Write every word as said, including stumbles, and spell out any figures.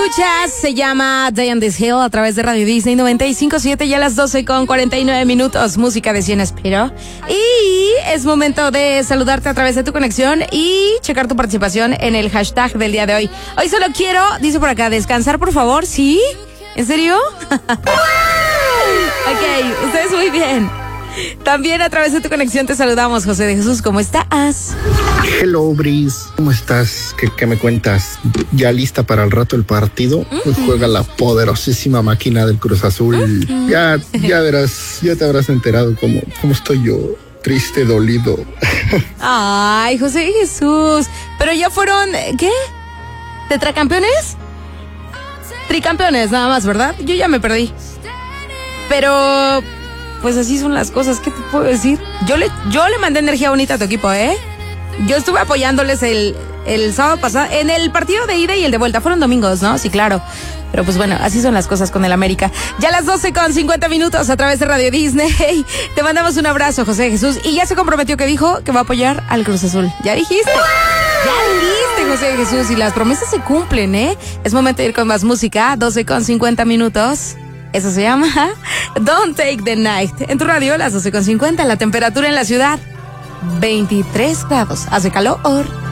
escuchas se llama Day on This Hill a través de Radio Disney noventa y cinco punto siete, ya a las doce con cuarenta y nueve minutos, música de Cien Espero. Y es momento de saludarte a través de tu conexión y checar tu participación en el hashtag del día de hoy. Hoy solo quiero, dice por acá, descansar por favor, ¿sí? ¿En serio? Ok, ustedes muy bien. También a través de tu conexión te saludamos, José de Jesús, ¿cómo estás? Hello, Bris, ¿cómo estás? ¿Qué, qué me cuentas? ¿Ya lista para el rato el partido? Uh-huh. Pues juega la poderosísima máquina del Cruz Azul. Uh-huh. Ya, ya verás, ya te habrás enterado cómo, cómo estoy yo, triste, dolido. Ay, José de Jesús, pero ya fueron, ¿qué? ¿Tetracampeones? Tricampeones, nada más, ¿verdad? Yo ya me perdí. Pero... pues así son las cosas, ¿qué te puedo decir? Yo le, yo le mandé energía bonita a tu equipo, ¿eh? Yo estuve apoyándoles el, el sábado pasado, en el partido de ida y el de vuelta. Fueron domingos, ¿no? Sí, claro. Pero pues bueno, así son las cosas con el América. Ya a las doce con cincuenta minutos a través de Radio Disney. Te mandamos un abrazo, José Jesús. Y ya se comprometió que dijo que va a apoyar al Cruz Azul. ¿Ya dijiste? Ya dijiste, José Jesús. Y las promesas se cumplen, ¿eh? Es momento de ir con más música. doce con cincuenta minutos. Eso se llama Don't Take the Night. En tu radio, las doce con cincuenta, la temperatura en la ciudad, veintitrés grados. Hace calor.